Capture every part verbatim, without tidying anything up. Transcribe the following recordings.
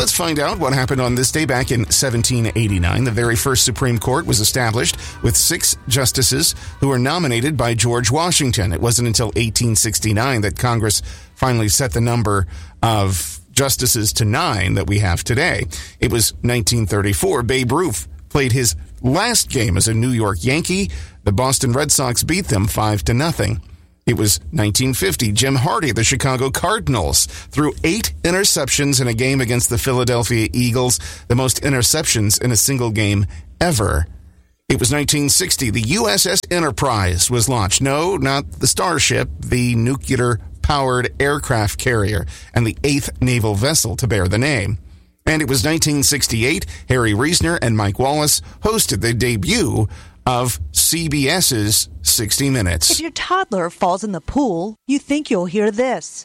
let's find out what happened on this day back in seventeen eighty-nine. The very first Supreme Court was established with six justices who were nominated by George Washington. It wasn't until eighteen sixty-nine that Congress finally set the number of justices to nine that we have today. It was nineteen thirty-four. Babe Ruth played his last game as a New York Yankee. The Boston Red Sox beat them five to nothing. It was nineteen fifty. Jim Hardy, the Chicago Cardinals, threw eight interceptions in a game against the Philadelphia Eagles, the most interceptions in a single game ever. It was nineteen sixty. The U S S Enterprise was launched. No, not the Starship, the nuclear-powered aircraft carrier, and the eighth naval vessel to bear the name. And it was nineteen sixty-eight. Harry Reisner and Mike Wallace hosted the debut of CBS's sixty minutes. If your toddler falls in the pool, you think you'll hear this.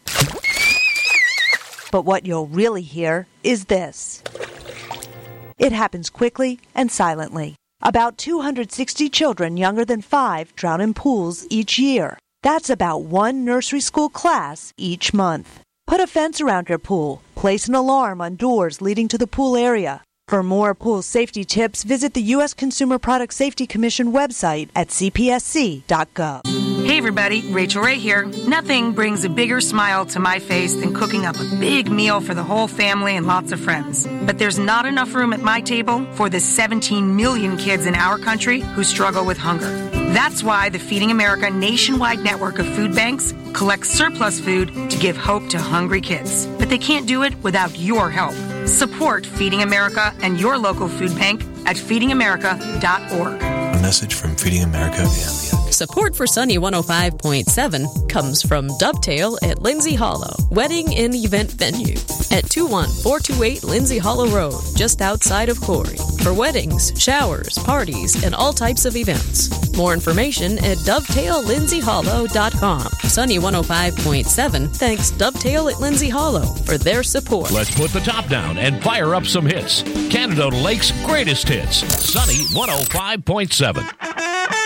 But what you'll really hear is this. It happens quickly and silently. About two hundred sixty children younger than five drown in pools each year. That's about one nursery school class each month. Put a fence around your pool. Place an alarm on doors leading to the pool area. For more pool safety tips, visit the U S Consumer Product Safety Commission website at c p s c dot gov. Hey everybody, Rachel Ray here. Nothing brings a bigger smile to my face than cooking up a big meal for the whole family and lots of friends. But there's not enough room at my table for the seventeen million kids in our country who struggle with hunger. That's why the Feeding America nationwide network of food banks collects surplus food to give hope to hungry kids. But they can't do it without your help. Support Feeding America and your local food bank at feeding america dot org. A message from Feeding America and the Support for Sunny one oh five point seven comes from Dovetail at Lindsay Hollow, wedding and event venue at two one four two eight Lindsay Hollow Road, just outside of Corey, for weddings, showers, parties, and all types of events. More information at dovetail lindsay hollow dot com. Sunny one oh five point seven thanks Dovetail at Lindsay Hollow for their support. Let's put the top down and fire up some hits. Canada Lake's greatest hits. Sunny one oh five point seven.